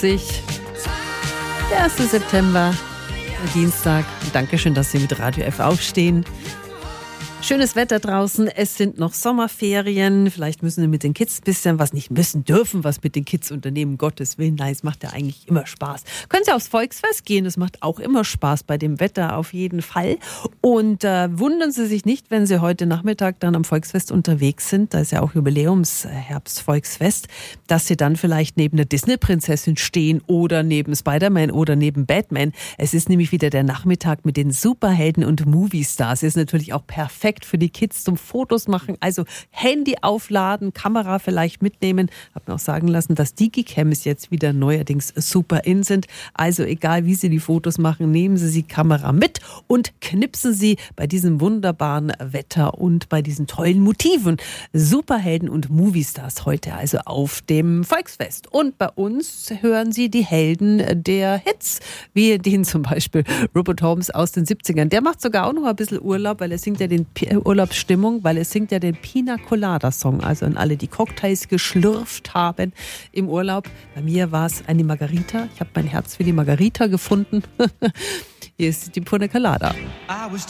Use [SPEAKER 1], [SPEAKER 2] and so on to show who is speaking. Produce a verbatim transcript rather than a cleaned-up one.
[SPEAKER 1] Der erste September, Dienstag. Dankeschön, dass Sie mit Radio F aufstehen. Schönes Wetter draußen, es sind noch Sommerferien, vielleicht müssen wir mit den Kids ein bisschen, was nicht müssen, dürfen was mit den Kids unternehmen, Gottes Willen, nein, es macht ja eigentlich immer Spaß. Können Sie aufs Volksfest gehen, das macht auch immer Spaß bei dem Wetter auf jeden Fall und äh, wundern Sie sich nicht, wenn Sie heute Nachmittag dann am Volksfest unterwegs sind, da ist ja auch Jubiläumsherbst-Volksfest, dass Sie dann vielleicht neben der Disney-Prinzessin stehen oder neben Spider-Man oder neben Batman. Es ist nämlich wieder der Nachmittag mit den Superhelden und Movie-Stars, ist natürlich auch perfekt für die Kids zum Fotos machen, also Handy aufladen, Kamera vielleicht mitnehmen. Hab mir auch sagen lassen, dass Digicams jetzt wieder neuerdings super in sind. Also egal wie Sie die Fotos machen, nehmen Sie die Kamera mit und knipsen Sie bei diesem wunderbaren Wetter und bei diesen tollen Motiven. Superhelden und Moviestars heute also auf dem Volksfest. Und bei uns hören Sie die Helden der Hits, wie den zum Beispiel Robert Holmes aus den siebzigern. Der macht sogar auch noch ein bisschen Urlaub, weil er singt ja den Urlaubsstimmung, weil es singt ja den Pina Colada Song, also an alle, die Cocktails geschlürft haben im Urlaub. Bei mir war es eine Margarita. Ich habe mein Herz für die Margarita gefunden. Hier ist die Pina Colada.